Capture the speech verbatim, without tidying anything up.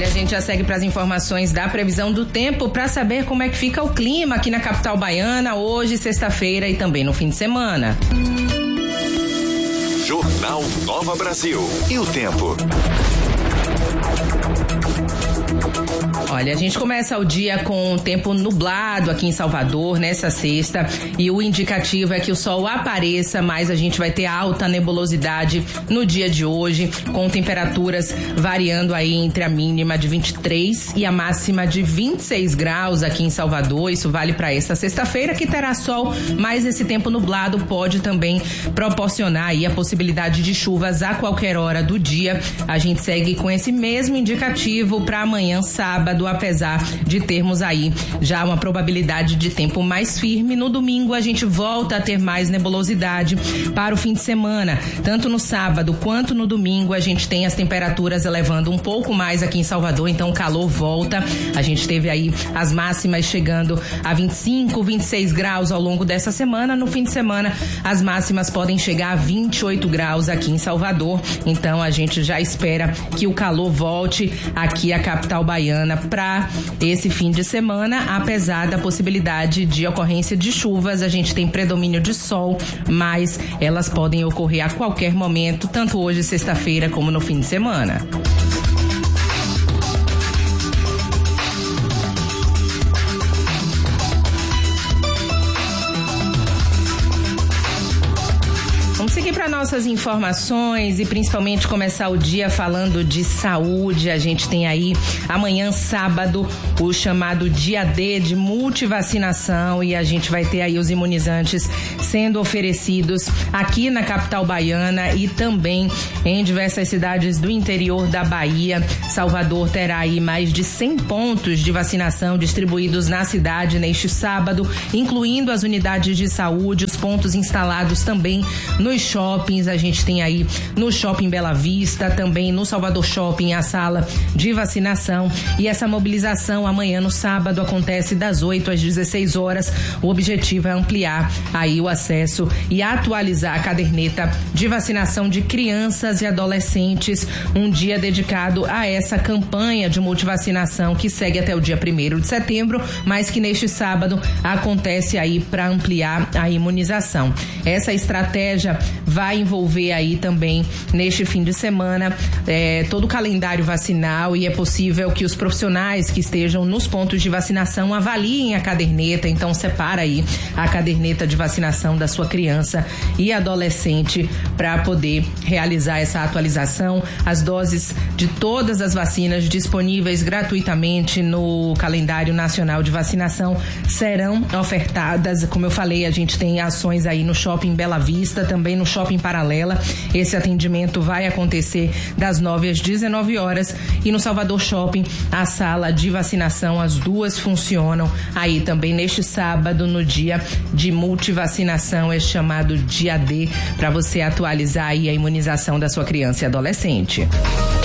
Olha, a gente já segue para as informações da previsão do tempo para saber como é que fica o clima aqui na capital baiana hoje, sexta-feira e também no fim de semana. Jornal Nova Brasil. E o tempo? Olha, a gente começa o dia com tempo nublado aqui em Salvador nessa sexta e o indicativo é que o sol apareça, mas a gente vai ter alta nebulosidade no dia de hoje, com temperaturas variando aí entre a mínima de vinte e três e a máxima de vinte e seis graus aqui em Salvador. Isso vale para esta sexta-feira, que terá sol, mas esse tempo nublado pode também proporcionar aí a possibilidade de chuvas a qualquer hora do dia. A gente segue com esse mesmo indicativo para amanhã, sábado, apesar de termos aí já uma probabilidade de tempo mais firme. No domingo a gente volta a ter mais nebulosidade para o fim de semana. Tanto no sábado quanto no domingo a gente tem as temperaturas elevando um pouco mais aqui em Salvador, então o calor volta. A gente teve aí as máximas chegando a vinte e cinco, vinte e seis graus ao longo dessa semana. No fim de semana as máximas podem chegar a vinte e oito graus aqui em Salvador, então a gente já espera que o calor volte aqui à capital baiana para esse fim de semana, apesar da possibilidade de ocorrência de chuvas. A gente tem predomínio de sol, mas elas podem ocorrer a qualquer momento, tanto hoje, sexta-feira, como no fim de semana. Vamos seguir para nossas informações e principalmente começar o dia falando de saúde. A gente tem aí amanhã, sábado, o chamado dia D de multivacinação e a gente vai ter aí os imunizantes sendo oferecidos aqui na capital baiana e também em diversas cidades do interior da Bahia. Salvador terá aí mais de cem pontos de vacinação distribuídos na cidade neste sábado, incluindo as unidades de saúde, os pontos instalados também no Nos shoppings. A gente tem aí no Shopping Bela Vista, também no Salvador Shopping, a sala de vacinação. E essa mobilização amanhã no sábado acontece das oito às dezesseis horas. O objetivo é ampliar aí o acesso e atualizar a caderneta de vacinação de crianças e adolescentes. Um dia dedicado a essa campanha de multivacinação que segue até o dia primeiro de setembro, mas que neste sábado acontece aí para ampliar a imunização. Essa estratégia vai envolver aí também neste fim de semana é, todo o calendário vacinal e é possível que os profissionais que estejam nos pontos de vacinação avaliem a caderneta. Então separa aí a caderneta de vacinação da sua criança e adolescente para poder realizar essa atualização. As doses de todas as vacinas disponíveis gratuitamente no calendário nacional de vacinação serão ofertadas. Como eu falei, a gente tem ações aí no Shopping Bela Vista, também no Shopping Paralela. Esse atendimento vai acontecer das nove às dezenove horas e no Salvador Shopping a sala de vacinação, as duas funcionam aí também neste sábado, no dia de multivacinação, é chamado dia D, para você atualizar aí a imunização da sua criança e adolescente.